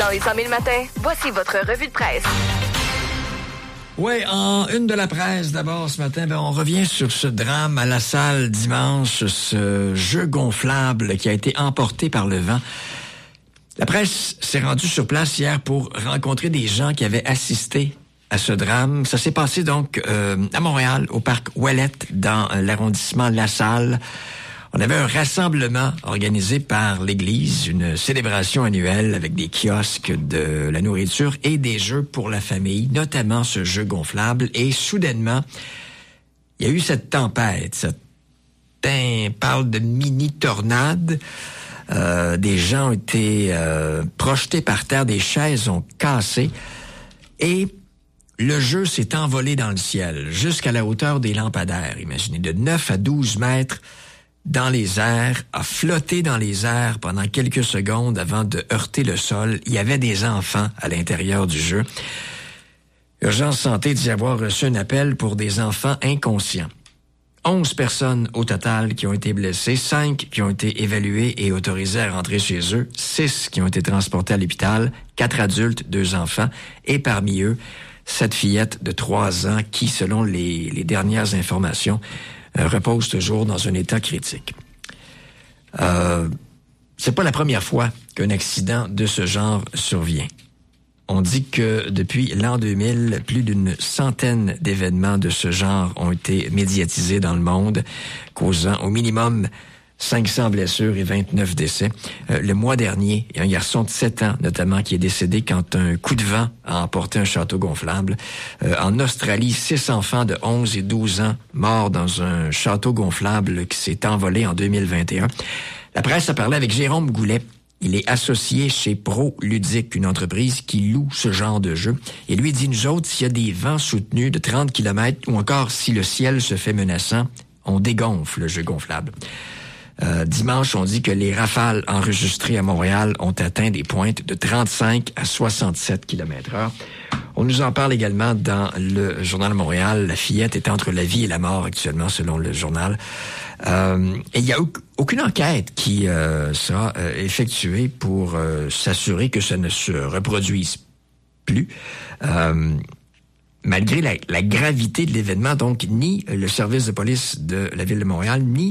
Dans les 100 000 matins, voici votre revue de presse. Oui, en une de la presse, d'abord, ce matin, on revient sur ce drame à La Salle dimanche, ce jeu gonflable qui a été emporté par le vent. La presse s'est rendue sur place hier pour rencontrer des gens qui avaient assisté à ce drame. Ça s'est passé donc à Montréal, au parc Ouellette, dans l'arrondissement La Salle. On avait un rassemblement organisé par l'Église, une célébration annuelle avec des kiosques, de la nourriture et des jeux pour la famille, notamment ce jeu gonflable. Et soudainement, il y a eu cette tempête. Certains parlent de mini-tornade. Des gens ont été projetés par terre, des chaises ont cassé. Et le jeu s'est envolé dans le ciel, jusqu'à la hauteur des lampadaires. Imaginez, de 9 à 12 mètres dans les airs, a flotté dans les airs pendant quelques secondes avant de heurter le sol. Il y avait des enfants à l'intérieur du jeu. Urgence Santé dit avoir reçu un appel pour des enfants inconscients. 11 personnes au total qui ont été blessées, 5 qui ont été évaluées et autorisées à rentrer chez eux, 6 qui ont été transportés à l'hôpital, 4 adultes, 2 enfants, et parmi eux, cette fillette de 3 ans qui, selon les dernières informations, repose toujours dans un état critique. C'est pas la première fois qu'un accident de ce genre survient. On dit que depuis l'an 2000, plus d'une centaine d'événements de ce genre ont été médiatisés dans le monde, causant au minimum 500 blessures et 29 décès. Le mois dernier, il y a un garçon de 7 ans, notamment, qui est décédé quand un coup de vent a emporté un château gonflable. En Australie, 6 enfants de 11 et 12 ans morts dans un château gonflable qui s'est envolé en 2021. La presse a parlé avec Jérôme Goulet. Il est associé chez Pro Ludique, une entreprise qui loue ce genre de jeu. Et lui dit, nous autres, s'il y a des vents soutenus de 30 km ou encore si le ciel se fait menaçant, on dégonfle le jeu gonflable. Dimanche, on dit que les rafales enregistrées à Montréal ont atteint des pointes de 35 à 67 km/h. On nous en parle également dans le Journal de Montréal. La fillette est entre la vie et la mort actuellement, selon le journal. Et il n'y a aucune enquête qui sera effectuée pour s'assurer que ça ne se reproduise plus. Malgré la gravité de l'événement, donc ni le service de police de la Ville de Montréal, ni